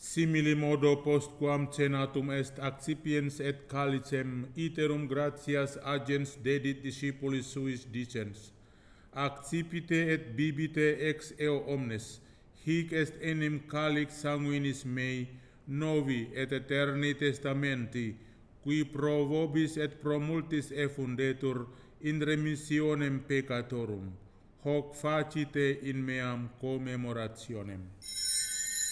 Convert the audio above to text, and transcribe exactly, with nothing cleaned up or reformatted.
Simili modo postquam cenatum est accipiens et calicem iterum gratias agens dedit discipulis suis dicens: accipite et bibite ex eo omnes, hic est enim calix sanguinis mei, novi et eterni testamenti, qui pro vobis et pro multis effundetur in remissionem peccatorum. Hoc facite in meam commemorationem.